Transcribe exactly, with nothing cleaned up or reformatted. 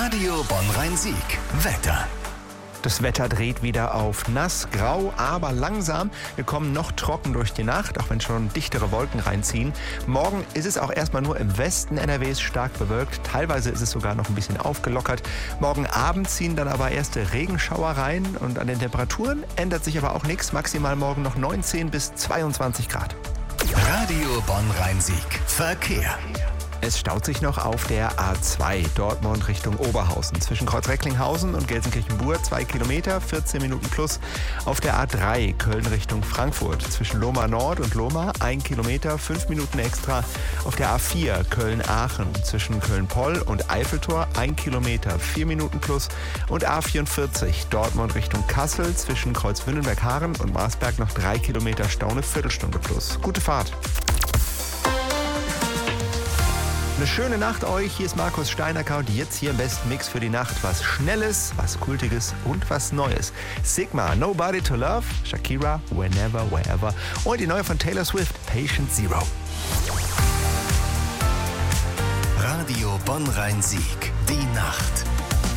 Radio Bonn-Rhein-Sieg. Wetter. Das Wetter dreht wieder auf nass, grau, aber langsam. Wir kommen noch trocken durch die Nacht, auch wenn schon dichtere Wolken reinziehen. Morgen ist es auch erstmal nur im Westen N R Ws stark bewölkt. Teilweise ist es sogar noch ein bisschen aufgelockert. Morgen Abend ziehen dann aber erste Regenschauer rein. Und an den Temperaturen ändert sich aber auch nichts. Maximal morgen noch neunzehn bis zweiundzwanzig Grad. Radio Bonn-Rhein-Sieg. Verkehr. Es staut sich noch auf der A zwei, Dortmund Richtung Oberhausen. Zwischen Kreuz Recklinghausen und Gelsenkirchen-Bur zwei Kilometer, vierzehn Minuten plus. Auf der A drei, Köln Richtung Frankfurt. Zwischen Lohmar Nord und Lohmar ein Kilometer, fünf Minuten extra. Auf der A vier, Köln-Aachen. Zwischen Köln-Poll und Eiffeltor ein Kilometer, vier Minuten plus. Und A vierundvierzig, Dortmund Richtung Kassel. Zwischen Kreuz Wünnenberg-Haaren und Marsberg noch drei Kilometer, Stau eine Viertelstunde plus. Gute Fahrt. Eine schöne Nacht euch, hier ist Markus Steinacker und jetzt hier im besten Mix für die Nacht. Was Schnelles, was Kultiges und was Neues. Sigma, Nobody to Love, Shakira, Whenever, Wherever und die neue von Taylor Swift, Patient Zero. Radio Bonn-Rhein-Sieg, die Nacht.